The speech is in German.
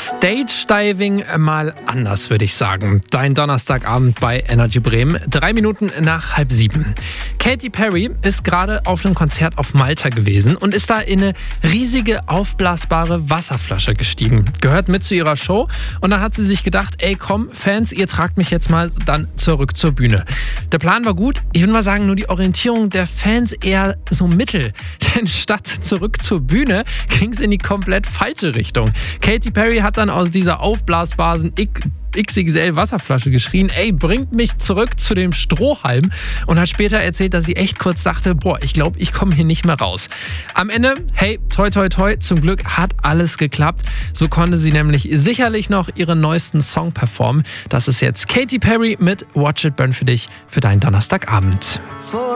Stage Diving mal anders, würde ich sagen. Dein Donnerstagabend bei Energy Bremen, 3 Minuten nach 6:30. Katy Perry ist gerade auf einem Konzert auf Malta gewesen und ist da in eine riesige aufblasbare Wasserflasche gestiegen. Gehört mit zu ihrer Show und dann hat sie sich gedacht, ey komm Fans, ihr tragt mich jetzt mal dann zurück zur Bühne. Der Plan war gut, ich würde mal sagen, nur die Orientierung der Fans eher so mittel. Denn statt zurück zur Bühne ging es in die komplett falsche Richtung. Katy Perry hat dann aus dieser aufblasbaren XXL Wasserflasche geschrien, ey, bringt mich zurück zu dem Strohhalm, und hat später erzählt, dass sie echt kurz dachte, ich glaube, ich komme hier nicht mehr raus. Am Ende, hey, toi toi toi, zum Glück hat alles geklappt. So konnte sie nämlich sicherlich noch ihren neuesten Song performen. Das ist jetzt Katy Perry mit Watch It Burn für dich, für deinen Donnerstagabend.